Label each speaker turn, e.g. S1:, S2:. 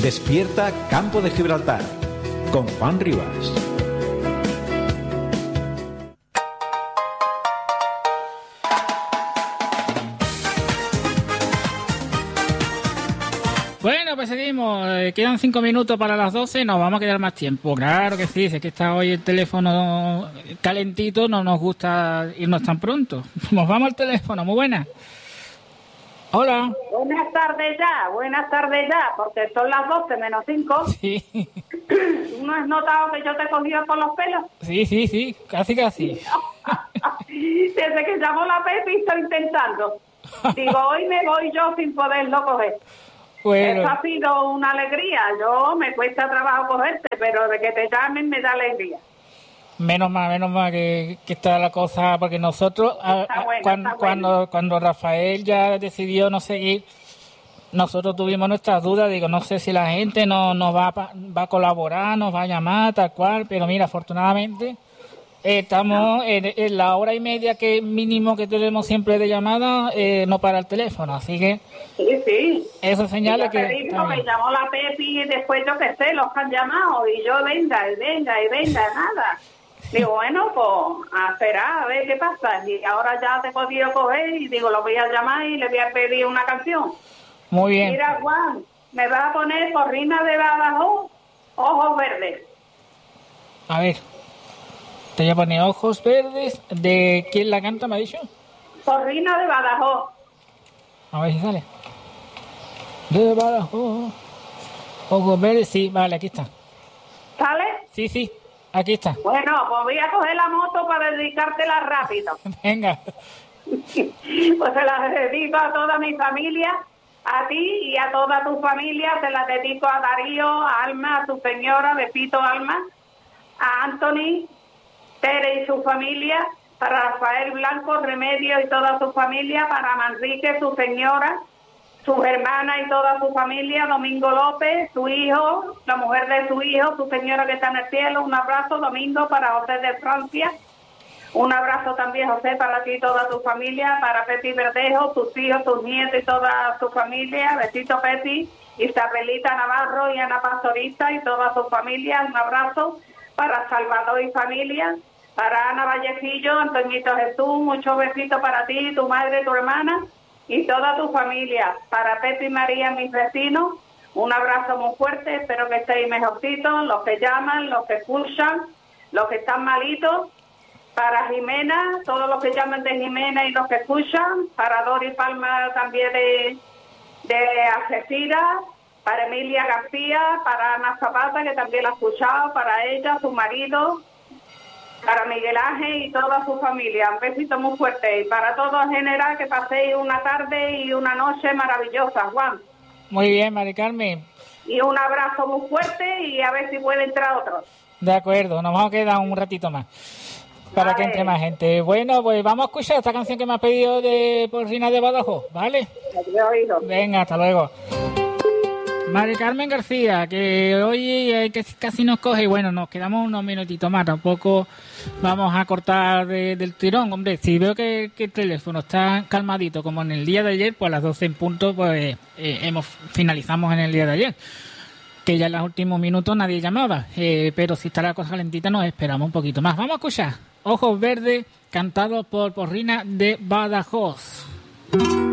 S1: Despierta Campo de Gibraltar con Juan Rivas.
S2: Bueno, pues seguimos. Quedan 5 minutos para las 12. Nos vamos a quedar más tiempo. Claro que sí. Es que está hoy el teléfono calentito. No nos gusta irnos tan pronto. Nos vamos al teléfono. Muy buenas. Hola.
S3: Buenas tardes ya, porque son las 12 menos 5.
S2: Sí.
S3: ¿No has notado que yo te he cogido por los pelos?
S2: Sí. Casi.
S3: Desde que llamó la Pepi estoy intentando. Digo, hoy me voy yo sin poderlo coger.
S2: Bueno.
S3: Eso ha sido una alegría. Yo me cuesta trabajo cogerte, pero de que te llamen me da alegría.
S2: Menos mal que está la cosa, porque nosotros, cuando Rafael ya decidió no seguir, nosotros tuvimos nuestras dudas. Digo, no sé si la gente nos va a colaborar, nos va a llamar, tal cual, pero mira, afortunadamente estamos en la hora y media que mínimo que tenemos siempre de llamada, no para el teléfono, así que
S3: sí.
S2: Eso señala que...
S3: Me llamó la Pepi y después yo qué sé, los han llamado y yo venga, nada. Digo, bueno, pues a esperar a ver qué pasa. Y ahora ya te he podido coger y digo, lo voy a llamar y le voy a pedir una canción.
S2: Muy bien.
S3: Mira, Juan, me vas a poner Zorrina de Badajoz, Ojos Verdes.
S2: A ver, te voy a poner Ojos Verdes. ¿De quién la canta, me ha dicho?
S3: Zorrina de Badajoz.
S2: A ver si sale. De Badajoz, Ojos Verdes, sí, vale, aquí está.
S3: ¿Sale?
S2: Sí, aquí está.
S3: Bueno, pues voy a coger la moto para dedicártela rápido.
S2: Venga.
S3: Pues se la dedico a toda mi familia, a ti y a toda tu familia. Se la dedico a Darío, a Alma, a su señora, Pepito Alma, a Anthony, Tere y su familia, para Rafael Blanco, Remedio y toda su familia, para Manrique, su señora, sus hermanas y toda su familia, Domingo López, su hijo, la mujer de su hijo, su señora que está en el cielo. Un abrazo, Domingo, para José de Francia. Un abrazo también, José, para ti y toda tu familia, para Pepi Verdejo, tus hijos, tus nietos y toda tu familia. Besito, Pepi, Isabelita Navarro y Ana Pastorita y toda su familia. Un abrazo para Salvador y familia, para Ana Vallejillo, Antoñito Jesús, muchos besitos para ti, tu madre, tu hermana y toda tu familia. Para Pepe y María, mis vecinos, un abrazo muy fuerte, espero que estéis mejorcitos, los que llaman, los que escuchan, los que están malitos. Para Jimena, todos los que llaman de Jimena y los que escuchan. Para Dori Palma también de Algeciras. Para Emilia García, para Ana Zapata, que también la ha escuchado, para ella, su marido, para Miguel Ángel y toda su familia. Un besito muy fuerte. Y para todos en general, que paséis una tarde y una noche maravillosa, Juan.
S2: Muy bien, Mari Carmen.
S3: Y un abrazo muy fuerte y a ver si puede entrar otro.
S2: De acuerdo, nos vamos a quedar un ratito más para que entre más gente. Bueno, pues vamos a escuchar esta canción que me ha pedido de Zorrina de Badajoz, ¿vale? Venga, hasta luego. Mari Carmen García, que hoy casi nos coge y bueno, nos quedamos unos minutitos más, tampoco vamos a cortar del tirón. Hombre, si veo que el teléfono está calmadito como en el día de ayer, pues a las 12 en punto pues finalizamos en el día de ayer, que ya en los últimos minutos nadie llamaba, pero si está la cosa calentita nos esperamos un poquito más. Vamos a escuchar Ojos Verdes, cantado por Zorrina de Badajoz.